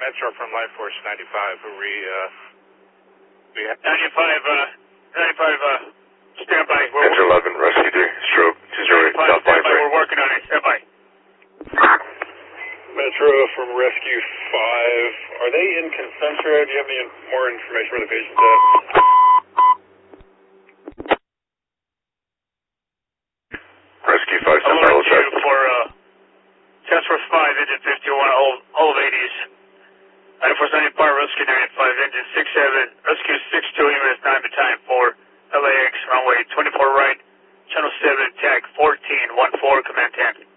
Metro from Life Force 95. We have 95, stand by. Engine 11, Rescue D, stroke, 208, South stand by, Line we're working on it, stand by. Metro from Rescue 5. Are they in Concentra? Do you have any more information where the patient's at? Rescue 5, stand by, Alert you for Task Force 5, Engine 51, all of 80s. Life Force 95, Rescue 95, Engine 67, Rescue 62, UMS 9 Battalion 4, LAX, runway 24 right, Channel 7, TAC 14, 14, Command 10.